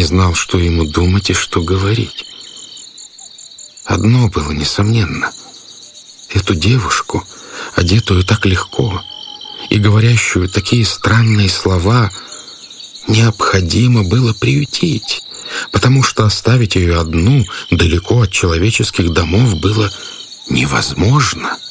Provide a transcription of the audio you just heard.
знал, что ему думать и что говорить. Одно было несомненно. Эту девушку, одетую так легко и говорящую такие странные слова, необходимо было приютить, потому что оставить ее одну далеко от человеческих домов было невозможно.